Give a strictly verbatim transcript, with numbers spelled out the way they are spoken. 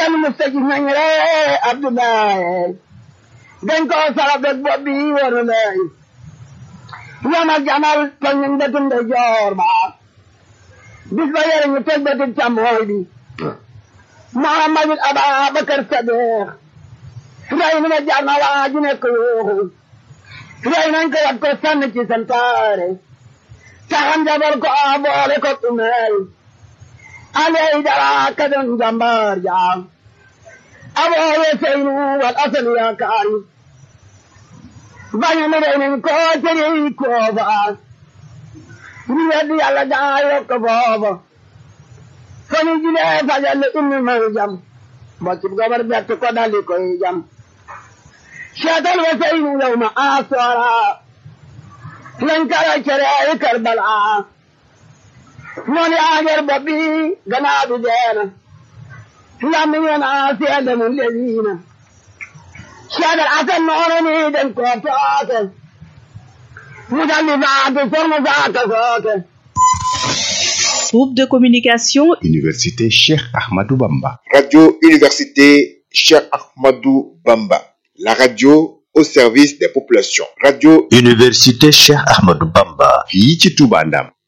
kenn mu sëgg nañ ree Abdoulaye dañ ko sara bek bopp bi waru lay yamal jamal tol ñu bëtum de joor ba bis ba yere ñu teg bëtum càmmooy bi Muhammadul Ababakar Sadiq ray na jàmm waa ji nekk yooxu ray nañ ko wat ko sànni ci santaare taxam jabal ko boole ko tumel aley dara ka doon jàmbaar jaam abooye seynu wal asal yaakaari bañu mu rey nañ ko tëri kooba ñu weddi yàlla gaa yokk booba fani jilee fajal inni may jam boccib gobar bett ko daldi koy jam seetal wa seynu yow ma asora lañ kara cere ay Karbala noonu yaa ngeer bopp bi gannaaw bi deena lammi ñeena seede mu leliina seedal asan noonu ni den ko tooke mu daldi faatu sormu faata sooke. Groupe de communication Université Cheikh Ahmadou Bamba. Radio Université Cheikh Ahmadou Bamba. La radio au service des populations. Radio Université Cheikh Ahmadou Bamba. fii ci Touba Ndam.